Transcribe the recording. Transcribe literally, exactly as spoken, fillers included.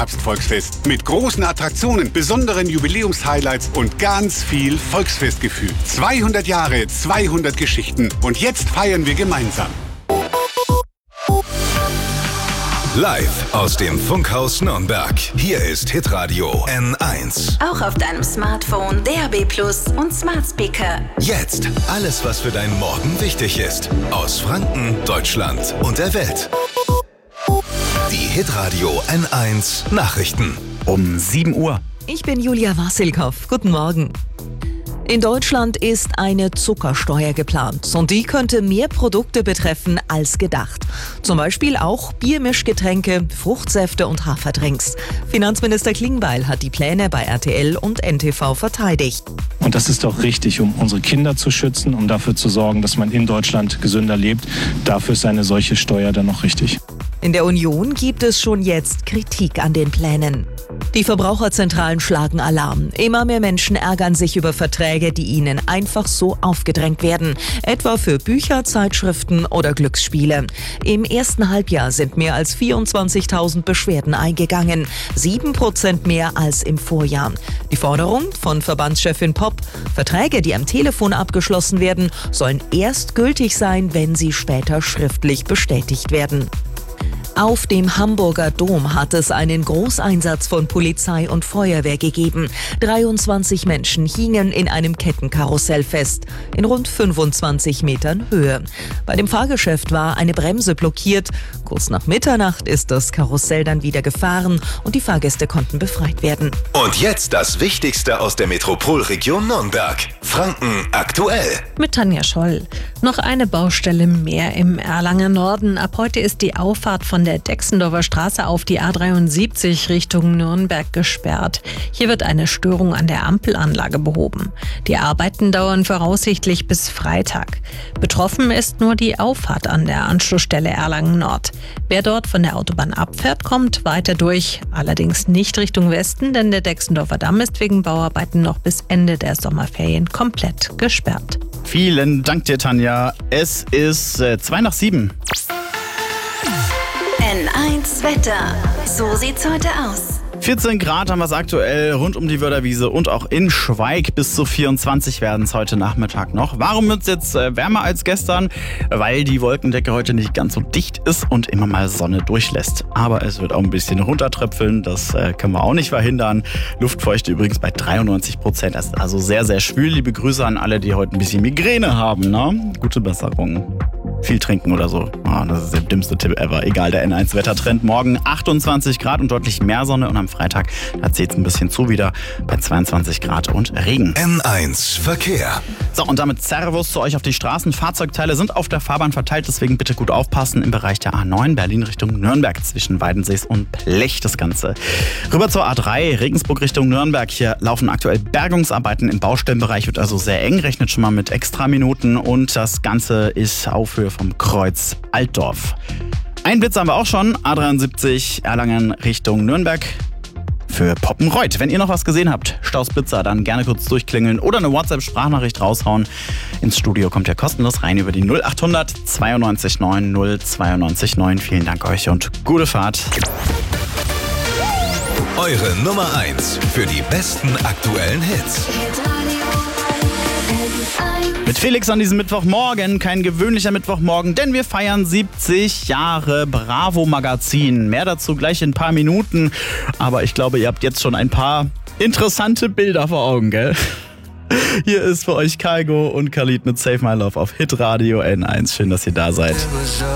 Spätherbst-Volksfest mit großen Attraktionen, besonderen Jubiläumshighlights und ganz viel Volksfestgefühl. zweihundert Jahre, zweihundert Geschichten und jetzt feiern wir gemeinsam. Live aus dem Funkhaus Nürnberg. Hier ist Hitradio N eins. Auch auf deinem Smartphone, D A B plus und Smart Speaker. Jetzt alles, was für deinen Morgen wichtig ist. Aus Franken, Deutschland und der Welt. Die Hitradio N eins Nachrichten. Um sieben Uhr. Ich bin Julia Wassilkow. Guten Morgen. In Deutschland ist eine Zuckersteuer geplant und die könnte mehr Produkte betreffen als gedacht. Zum Beispiel auch Biermischgetränke, Fruchtsäfte und Haferdrinks. Finanzminister Klingbeil hat die Pläne bei R T L und N T V verteidigt. Und das ist doch richtig, um unsere Kinder zu schützen, um dafür zu sorgen, dass man in Deutschland gesünder lebt. Dafür ist eine solche Steuer dann noch richtig. In der Union gibt es schon jetzt Kritik an den Plänen. Die Verbraucherzentralen schlagen Alarm. Immer mehr Menschen ärgern sich über Verträge, die ihnen einfach so aufgedrängt werden. Etwa für Bücher, Zeitschriften oder Glücksspiele. Im ersten Halbjahr sind mehr als vierundzwanzigtausend Beschwerden eingegangen. Sieben Prozent mehr als im Vorjahr. Die Forderung von Verbandschefin Popp: Verträge, die am Telefon abgeschlossen werden, sollen erst gültig sein, wenn sie später schriftlich bestätigt werden. Auf dem Hamburger Dom hat es einen Großeinsatz von Polizei und Feuerwehr gegeben. dreiundzwanzig Menschen hingen in einem Kettenkarussell fest, in rund fünfundzwanzig Metern Höhe. Bei dem Fahrgeschäft war eine Bremse blockiert. Kurz nach Mitternacht ist das Karussell dann wieder gefahren und die Fahrgäste konnten befreit werden. Und jetzt das Wichtigste aus der Metropolregion Nürnberg. Franken aktuell. Mit Tanja Scholl. Noch eine Baustelle mehr im Erlanger Norden. Ab heute ist die Auffahrt von der Dexendorfer Straße auf die A dreiundsiebzig Richtung Nürnberg gesperrt. Hier wird eine Störung an der Ampelanlage behoben. Die Arbeiten dauern voraussichtlich bis Freitag. Betroffen ist nur die Auffahrt an der Anschlussstelle Erlangen Nord. Wer dort von der Autobahn abfährt, kommt weiter durch. Allerdings nicht Richtung Westen, denn der Dexendorfer Damm ist wegen Bauarbeiten noch bis Ende der Sommerferien komplett gesperrt. Vielen Dank dir, Tanja. Es ist äh, zwei nach sieben. N eins Wetter. So sieht's heute aus. vierzehn Grad haben wir es aktuell rund um die Wörderwiese und auch in Schweig. Bis zu vierundzwanzig werden es heute Nachmittag noch. Warum wird es jetzt äh, wärmer als gestern? Weil die Wolkendecke heute nicht ganz so dicht ist und immer mal Sonne durchlässt. Aber es wird auch ein bisschen runtertröpfeln. Das äh, können wir auch nicht verhindern. Luftfeuchte übrigens bei dreiundneunzig Prozent. Das ist also sehr, sehr schwül. Liebe Grüße an alle, die heute ein bisschen Migräne haben. Ne? Gute Besserung. Viel trinken oder so. Oh, das ist der dümmste Tipp ever. Egal, der N eins Wettertrend. Morgen achtundzwanzig Grad und deutlich mehr Sonne. Und am Freitag, da zieht es ein bisschen zu wieder bei zweiundzwanzig Grad und Regen. N eins Verkehr. So, und damit Servus zu euch auf die Straßen. Fahrzeugteile sind auf der Fahrbahn verteilt, deswegen bitte gut aufpassen. Im Bereich der A neun, Berlin Richtung Nürnberg, zwischen Weidensees und Blech das Ganze. Rüber zur A drei, Regensburg Richtung Nürnberg. Hier laufen aktuell Bergungsarbeiten im Baustellenbereich, wird also sehr eng, rechnet schon mal mit Extraminuten. Und das Ganze ist auf Höhe vom Kreuz Altdorf. Ein Blitz haben wir auch schon, A dreiundsiebzig, Erlangen Richtung Nürnberg. Für Poppenreuth. Wenn ihr noch was gesehen habt, Staus Blitzer, dann gerne kurz durchklingeln oder eine WhatsApp-Sprachnachricht raushauen. Ins Studio kommt ihr kostenlos rein über die null achthundert zweiundneunzig neun null zweiundneunzig neun. Vielen Dank euch und gute Fahrt. Eure Nummer eins für die besten aktuellen Hits. Mit Felix an diesem Mittwochmorgen, kein gewöhnlicher Mittwochmorgen, denn wir feiern siebzig Jahre Bravo Magazin. Mehr dazu gleich in ein paar Minuten. Aber ich glaube, ihr habt jetzt schon ein paar interessante Bilder vor Augen, gell? Hier ist für euch Kaigo und Khalid mit Save My Love auf Hitradio N eins. Schön, dass ihr da seid.